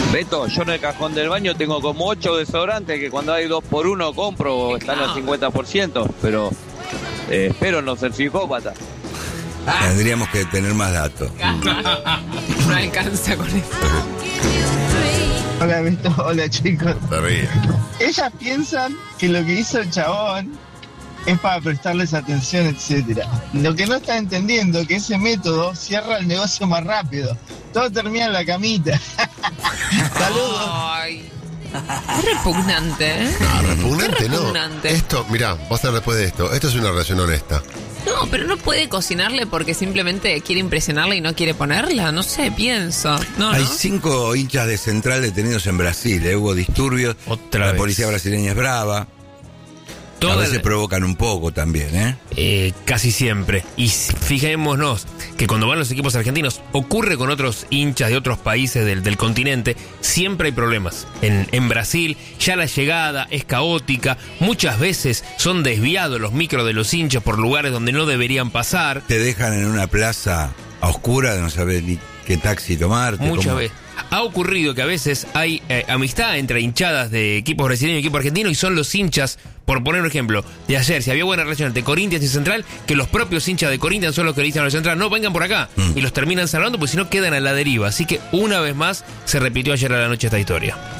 Beto, yo en el cajón del baño tengo como 8 desodorantes que cuando hay 2x1 compro, están al 50%, pero espero no ser psicópata. Tendríamos que tener más datos. No alcanza con eso. Hola Beto, hola chicos. Se ríe. Ellas piensan que lo que hizo el chabón es para prestarles atención, etcétera. Lo que no están entendiendo es que ese método cierra el negocio más rápido. Todo termina en la camita. Saludos. Ay. Es repugnante, ¿eh? No, repugnante no. Repugnante. Esto, mirá, va a ser después de esto. Esto es una relación honesta. No, pero no puede cocinarle porque simplemente quiere impresionarla y no quiere ponerla. No sé, pienso. No, Hay ¿no? 5 hinchas de Central detenidos en Brasil. Hubo disturbios. Otra la vez. policía brasileña es brava. A veces provocan un poco también, Casi siempre. Y fijémonos que cuando van los equipos argentinos, ocurre con otros hinchas de otros países del continente, siempre hay problemas. En Brasil ya la llegada es caótica, muchas veces son desviados los micros de los hinchas por lugares donde no deberían pasar. Te dejan en una plaza a oscura de no saber ni qué taxi tomarte. Muchas veces. Ha ocurrido que a veces hay amistad entre hinchadas de equipos brasileños y equipos argentinos y son los hinchas, por poner un ejemplo, de ayer, si había buena relación entre Corinthians y Central, que los propios hinchas de Corinthians son los que le dicen a los Central, no, vengan por acá, y los terminan salvando, porque si no quedan a la deriva. Así que una vez más se repitió ayer a la noche esta historia.